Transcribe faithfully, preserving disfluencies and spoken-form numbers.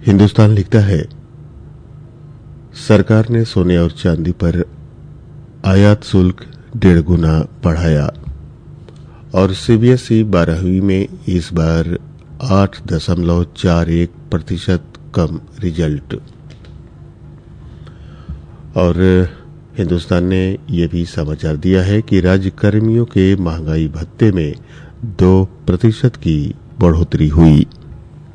हिंदुस्तान लिखता है, सरकार ने सोने और चांदी पर आयात शुल्क डेढ़ गुना बढ़ाया और सीबीएसई बारहवीं में इस बार आठ दशमलव चार एक प्रतिशत कम रिजल्ट। और हिंदुस्तान ने यह भी समाचार दिया है कि राज्य कर्मियों के महंगाई भत्ते में दो प्रतिशत की बढ़ोतरी हुई।